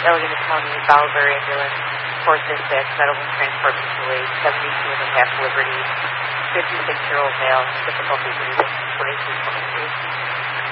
Allegheny County Bolivar Ambulance, 466, medical transport mutual aid, 72 and a half Liberty, 56-year-old male, difficulty breathing, 2222.